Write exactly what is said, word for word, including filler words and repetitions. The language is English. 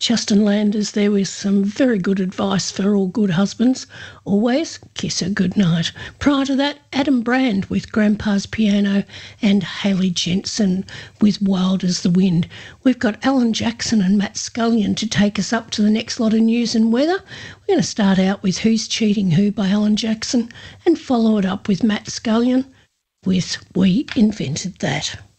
Justin Landers there with some very good advice for all good husbands. Always kiss her goodnight. Prior to that, Adam Brand with Grandpa's Piano and Hayley Jensen with Wild as the Wind. We've got Alan Jackson and Matt Scullion to take us up to the next lot of news and weather. We're going to start out with Who's Cheating Who by Alan Jackson and follow it up with Matt Scullion with We Invented That.